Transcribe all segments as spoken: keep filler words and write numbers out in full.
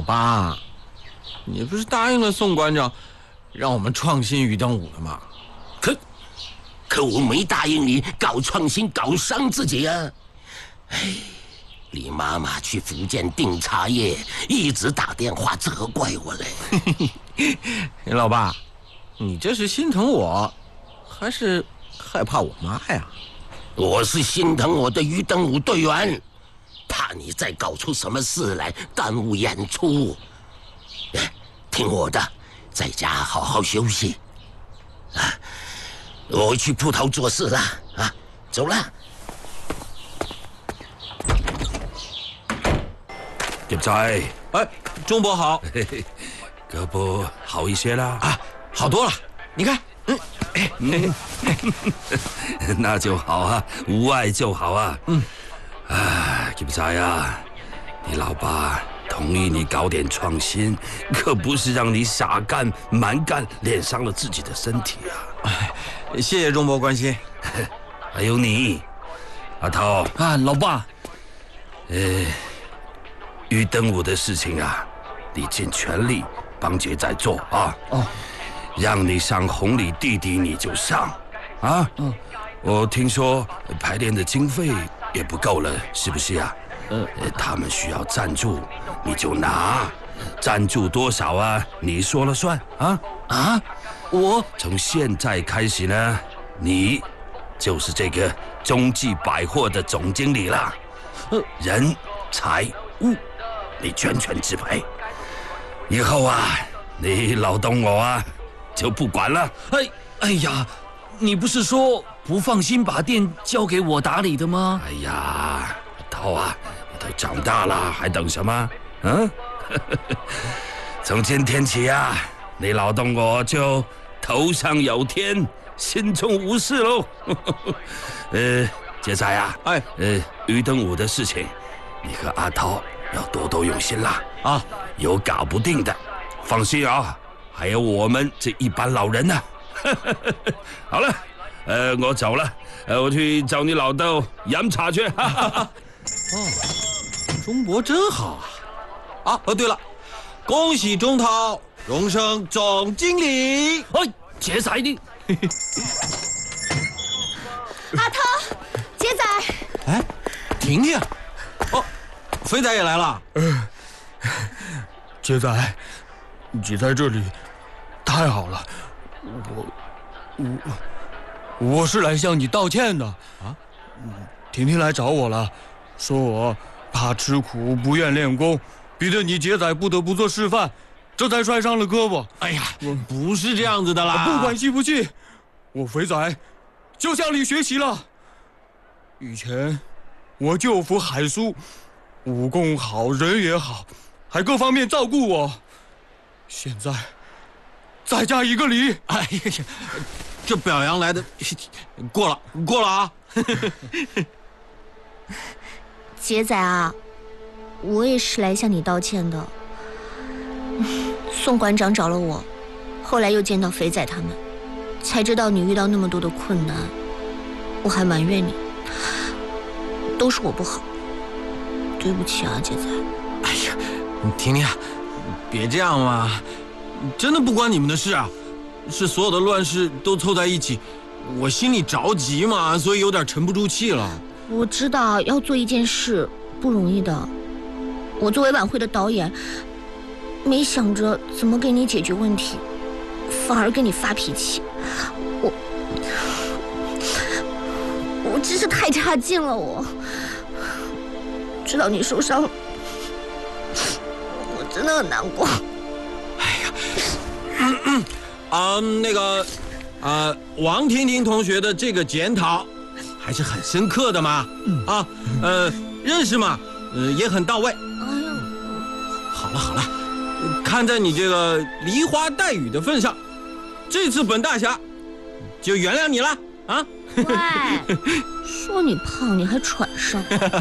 爸，你不是答应了宋馆长，让我们创新鱼灯舞了吗？ 可，可我没答应你搞创新，搞伤自己啊！哎，李妈妈去福建订茶叶，一直打电话责怪我嘞。 老爸，你这是心疼我，还是害怕我妈呀？ 我是心疼我的鱼灯舞队员，怕你再搞出什么事来耽误演出。听我的，在家好好休息。啊，我去铺头做事了啊，走了。 叶仔， 哎，钟伯好， 嘿嘿，胳膊好一些啦？ 啊，好多了。你看，嗯，哎，嗯， 那就好啊，无碍就好啊。 嗯， 啊，叶仔啊，你老爸同意你搞点创新，可不是让你傻干蛮干，练伤了自己的身体啊。 哎，谢谢钟伯关心。 还有你，阿涛啊，老爸， 呃，鱼灯舞的事情啊，你尽全力帮姐仔做啊。 哦， 让你上红里弟弟你就上，啊？ 嗯， 我听说排练的经费也不够了，是不是啊？ 呃， 他们需要赞助，你就拿，赞助多少啊？你说了算啊？ 啊，我从现在开始呢，你就是这个中记百货的总经理了， 呃， 人财物你全权支配。以后啊，你老东我啊就不管了。 哎哎呀，你不是说不放心把店交给我打理的吗？ 哎呀，涛啊，你都长大了，还等什么？嗯，从今天起啊，你老东我就头上有天，心中无事喽。呃，杰仔啊， 哎， 呃，鱼灯舞的事情，你和阿涛要多多用心啦。 啊， 有搞不定的，放心啊，还有我们这一班老人呢。好了，呃，我走了，呃，我去找你老豆饮茶去。 哦，钟伯真好啊！啊，哦，对了，恭喜钟涛荣升总经理。 哎，杰仔你， 阿涛，杰仔， 哎，婷婷，哦，肥仔也来了。 呃，杰仔，你在这里太好了，我我我是来向你道歉的啊。婷婷来找我了，说我怕吃苦不愿练功，逼得你杰仔不得不做示范，这才摔伤了胳膊。 哎呀，不是这样子的啦！ 不管信不信，我肥仔就向你学习了。以前我舅父海叔武功好，人也好，还各方面照顾我。现在再加一个礼。 哎呀，这表扬来的过了过了啊！ 杰仔啊，我也是来向你道歉的。宋馆长找了我，后来又见到肥仔他们，才知道你遇到那么多的困难，我还埋怨你，都是我不好，对不起啊，杰仔。 哎呀，婷婷，别这样嘛，真的不关你们的事啊，是所有的乱事都凑在一起，我心里着急嘛，所以有点沉不住气了。 我知道要做一件事不容易的，我作为晚会的导演，没想着怎么给你解决问题，反而跟你发脾气，我我真是太差劲了，我知道你受伤了，我真的很难过。 哎呀，嗯嗯，啊，那个，啊，王婷婷同学的这个检讨还是很深刻的嘛，啊，呃，认识嘛，呃，也很到位。 哎呀， 好了好了，看在你这个梨花带雨的份上，这次本大侠就原谅你了啊！ 喂，说你胖你还喘上。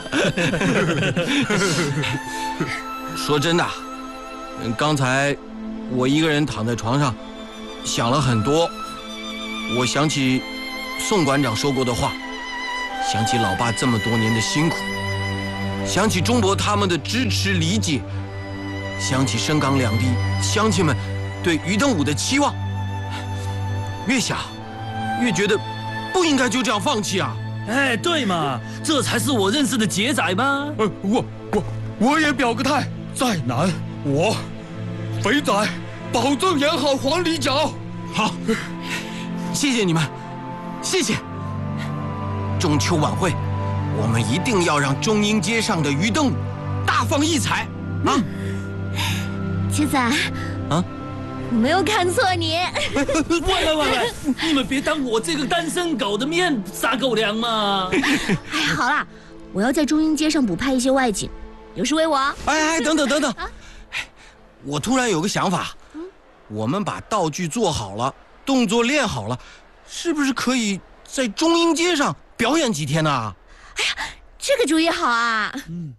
说真的，刚才我一个人躺在床上，想了很多。我想起宋馆长说过的话，想起老爸这么多年的辛苦，想起钟伯他们的支持理解， 想起深港两地乡亲们对于登武的期望，越想越觉得不应该就这样放弃啊！ 哎，对嘛，这才是我认识的杰仔吗？ 呃，我我我也表个态，再难我肥仔保证演好黄梨角。 好，谢谢你们，谢谢。中秋晚会，我们一定要让中英街上的于登武大放异彩啊！ 杰仔， 啊， 我没有看错你。 喂喂喂喂，你们别当我这个单身狗的面撒狗粮嘛！ 哎，好啦，我要在中英街上补拍一些外景，有事为我。 哎哎，等等等等，我突然有个想法，我们把道具做好了，动作练好了，是不是可以在中英街上表演几天呢？ 这个主意好啊！ 嗯。